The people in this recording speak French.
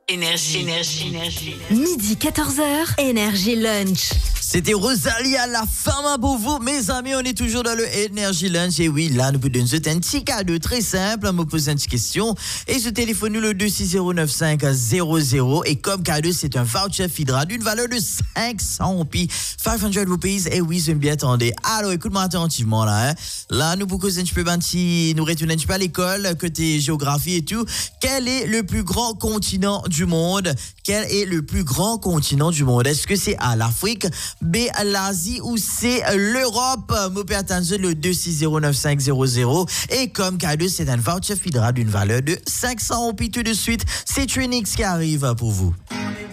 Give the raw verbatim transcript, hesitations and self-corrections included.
Énergie, énergie, énergie. Midi quatorze heures, Énergie Lunch. C'était Rosalia, la femme pour vous. Mes amis, on est toujours dans le Energy Lunch. Et oui, là, nous vous donnons un petit cadeau très simple. On me pose une petite question. Et je téléphone nous le deux six zéro neuf cinq zéro zéro. Et comme cadeau, c'est un voucher Fidra d'une valeur de cinq cents roupies. cinq cents rupees. Et oui, je me bien attendez. Alors, écoute-moi attentivement là. Hein. Là, nous vous causons un petit peu, si nous retournons un petit peu à l'école, côté géographie et tout. Quel est le plus grand continent du monde? Quel est le plus grand continent du monde? Est-ce que c'est A, l'Afrique, B, l'Asie ou C, l'Europe? M'opé attention le deux six zéro neuf cinq zéro zéro. Et comme cadeau, c'est un voucher Fidra d'une valeur de cinq cents roupies tout de suite. C'est Trinix qui arrive pour vous.